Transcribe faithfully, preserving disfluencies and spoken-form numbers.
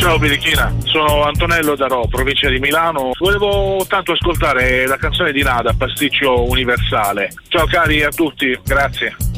Ciao Birichina, sono Antonello da Rho, provincia di Milano. Volevo tanto ascoltare la canzone di Nada, Pasticcio Universale. Ciao cari a tutti, grazie.